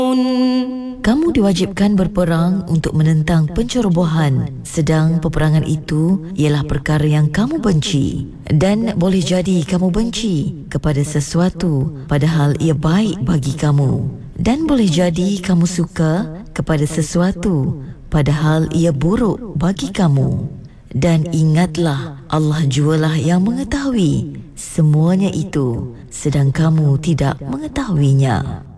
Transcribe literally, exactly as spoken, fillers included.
Kamu diwajibkan berperang untuk menentang pencerobohan, sedang peperangan itu ialah perkara yang kamu benci. Dan boleh jadi kamu benci kepada sesuatu padahal ia baik bagi kamu. Dan boleh jadi kamu suka kepada sesuatu padahal ia buruk bagi kamu. Dan ingatlah, Allah jualah yang mengetahui semuanya itu, sedang kamu tidak mengetahuinya.